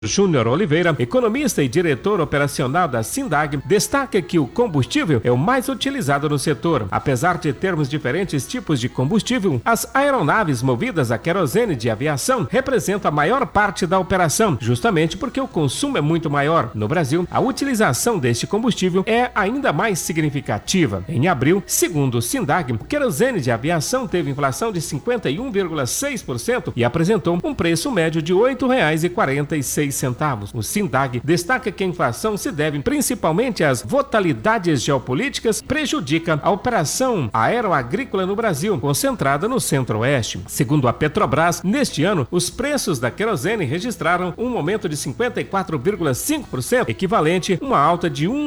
Júnior Oliveira, economista e diretor operacional da Sindag, destaca que o combustível é o mais utilizado no setor. Apesar de termos diferentes tipos de combustível, as aeronaves movidas a querosene de aviação representam a maior parte da operação, justamente porque o consumo é muito maior. No Brasil, a utilização deste combustível é ainda mais significativa. Em abril, segundo o Sindag, o querosene de aviação teve inflação de 51,6% e apresentou um preço médio de R$ 8,46. O Sindag destaca que a inflação se deve principalmente às volatilidades geopolíticas, prejudica a operação aeroagrícola no Brasil, concentrada no Centro-Oeste. Segundo a Petrobras, neste ano, os preços da querosene registraram um aumento de 54,5%, equivalente a uma alta de R$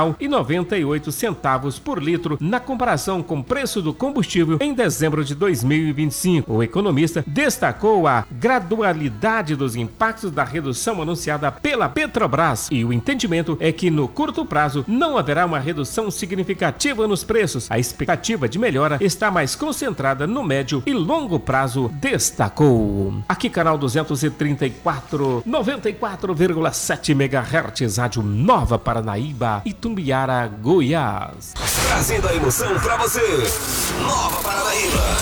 1,98 por litro na comparação com o preço do combustível em dezembro de 2025. O economista destacou a gradualidade dos impactos da redução anunciada pela Petrobras e o entendimento é que no curto prazo não haverá uma redução significativa nos preços. A expectativa de melhora está mais concentrada no médio e longo prazo, destacou. Aqui canal 234, 94,7 MHz, Rádio Nova Paranaíba, Itumbiara, Goiás. Trazendo a emoção pra você. Nova Paranaíba,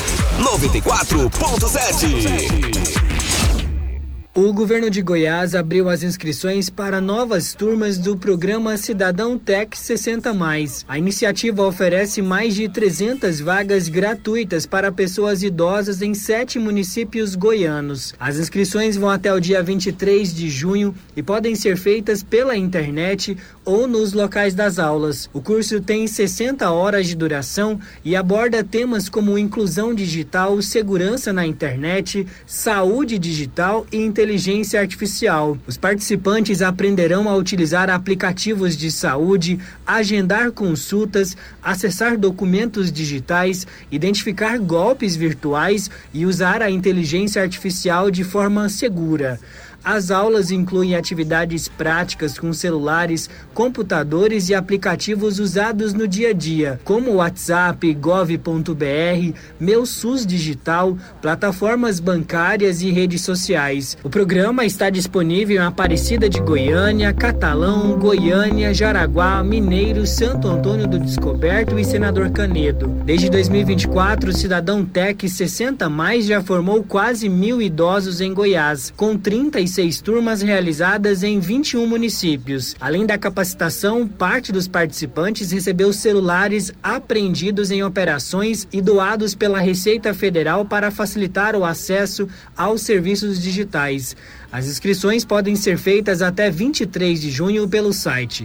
94,7. O governo de Goiás abriu as inscrições para novas turmas do programa Cidadão Tech 60+. A iniciativa oferece mais de 300 vagas gratuitas para pessoas idosas em 7 municípios goianos. As inscrições vão até o dia 23 de junho e podem ser feitas pela internet ou nos locais das aulas. O curso tem 60 horas de duração e aborda temas como inclusão digital, segurança na internet, saúde digital e inteligência artificial. Os participantes aprenderão a utilizar aplicativos de saúde, agendar consultas, acessar documentos digitais, identificar golpes virtuais e usar a inteligência artificial de forma segura. As aulas incluem atividades práticas com celulares, computadores e aplicativos usados no dia a dia, como WhatsApp, gov.br, Meu SUS Digital, plataformas bancárias e redes sociais. O programa está disponível em Aparecida de Goiânia, Catalão, Goiânia, Jaraguá, Mineiro, Santo Antônio do Descoberto e Senador Canedo. Desde 2024, o Cidadão Tech 60+, já formou quase 1.000 idosos em Goiás, com 36 turmas realizadas em 21 municípios. Além da capacitação, parte dos participantes recebeu celulares apreendidos em operações e doados pela Receita Federal para facilitar o acesso aos serviços digitais. As inscrições podem ser feitas até 23 de junho pelo site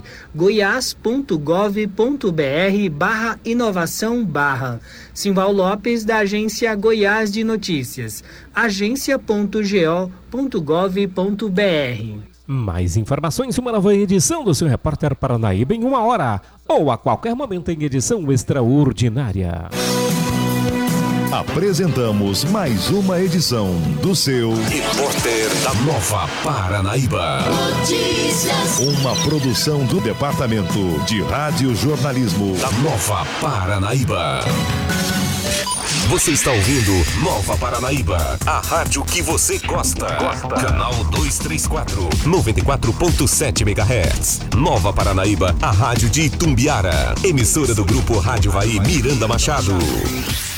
goiás.gov.br/inovação/. Simval Lopes, da agência Goiás de Notícias, agência.go.gov.br. Mais informações, uma nova edição do seu Repórter Paranaíba em 1 hora ou a qualquer momento em edição extraordinária. Apresentamos mais uma edição do seu Repórter da Nova Paranaíba. Notícias. Uma produção do Departamento de Rádio Jornalismo da Nova Paranaíba. Você está ouvindo Nova Paranaíba, a rádio que você gosta. Canal 234, 94,7 MHz. Nova Paranaíba, a rádio de Itumbiara. Emissora do Grupo Rádio Vai Miranda Machado.